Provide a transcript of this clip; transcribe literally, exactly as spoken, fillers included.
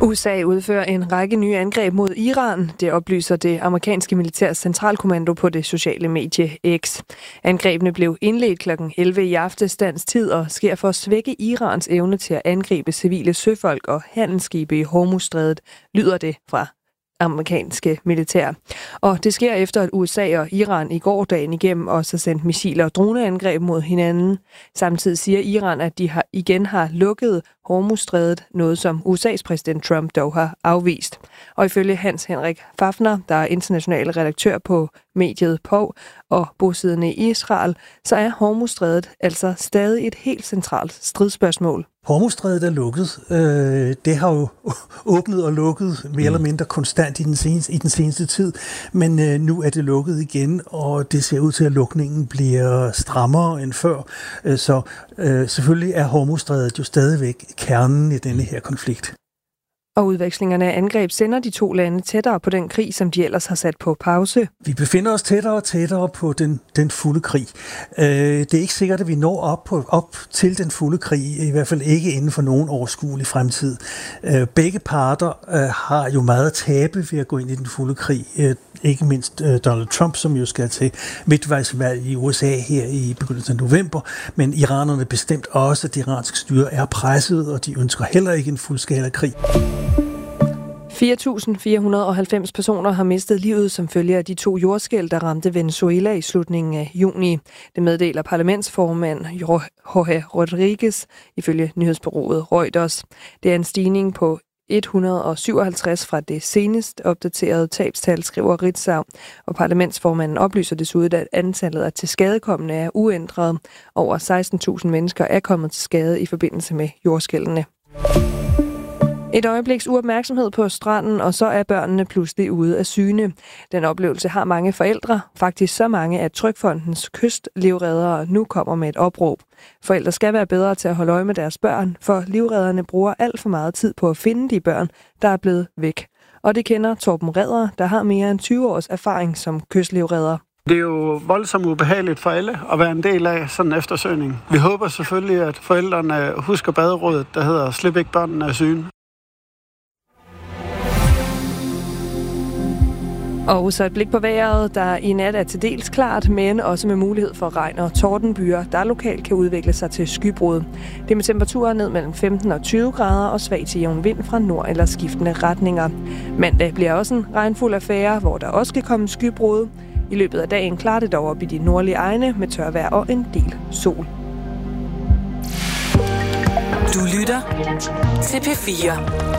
U S A udfører en række nye angreb mod Iran. Det oplyser det amerikanske militærs centralkommando på det sociale medie X. Angrebene blev indledt klokken elleve i aftes dansk tid og sker for at svække Irans evne til at angribe civile søfolk og handelsskibe i Hormuzstrædet, lyder det fra amerikanske militær. Og det sker efter, at U S A og Iran i går dagen igennem også har sendt missiler og droneangreb mod hinanden. Samtidig siger Iran, at de har, igen har lukket Hormuzstrædet, noget som U S A's præsident Trump dog har afvist. Og ifølge Hans Henrik Fafner, der er international redaktør på mediet P O V og bosiddende i Israel, så er Hormuzstrædet altså stadig et helt centralt stridsspørgsmål. Hormuzstrædet er lukket. Det har jo åbnet og lukket mere eller mindre konstant i den seneste, i den seneste tid, men nu er det lukket igen, og det ser ud til, at lukningen bliver strammere end før. Så selvfølgelig er Hormuzstrædet jo stadigvæk kernen i denne her konflikt. Og udvekslingerne af angreb sender de to lande tættere på den krig, som de ellers har sat på pause. Vi befinder os tættere og tættere på den, den fulde krig. Øh, det er ikke sikkert, at vi når op, på, op til den fulde krig, i hvert fald ikke inden for nogen overskuelig fremtid. Øh, begge parter øh, har jo meget at tabe ved at gå ind i den fulde krig. Øh, ikke mindst øh, Donald Trump, som jo skal til midtvejsvalg i U S A her i begyndelsen af november, men iranerne bestemt også, at det iranske styre er presset, og de ønsker heller ikke en fuldskala krig. fire tusind fire hundrede og halvfems personer har mistet livet som følge af de to jordskælv, der ramte Venezuela i slutningen af juni. Det meddeler parlamentsformand Jorge Rodriguez ifølge nyhedsbureauet Reuters. Det er en stigning på et hundrede og syvoghalvtreds fra det senest opdaterede tabstal, skriver Ritzau, og parlamentsformanden oplyser desuden, at antallet af tilskadekommende er uændret. Over seksten tusind mennesker er kommet til skade i forbindelse med jordskælvene. Et øjebliks uopmærksomhed på stranden, og så er børnene pludselig ude af syne. Den oplevelse har mange forældre, faktisk så mange, at Trygfondens kystlivreddere nu kommer med et opråb. Forældre skal være bedre til at holde øje med deres børn, for livredderne bruger alt for meget tid på at finde de børn, der er blevet væk. Og det kender Torben Redder, der har mere end tyve års erfaring som kystlivredder. Det er jo voldsomt ubehageligt for alle at være en del af sådan en eftersøgning. Vi håber selvfølgelig, at forældrene husker baderådet, der hedder Slip ikke børnene af syne. Og så et blik på vejret, der i nat er til dels klart, men også med mulighed for regn og tordenbyer, der lokalt kan udvikle sig til skybrud. Det er med temperaturer ned mellem femten og tyve grader og svag til jævn vind fra nord- eller skiftende retninger. Mandag bliver også en regnfuld affære, hvor der også kan komme skybrud. I løbet af dagen klarer det dog op i de nordlige egne med tørvejr og en del sol. Du lytter til P fire.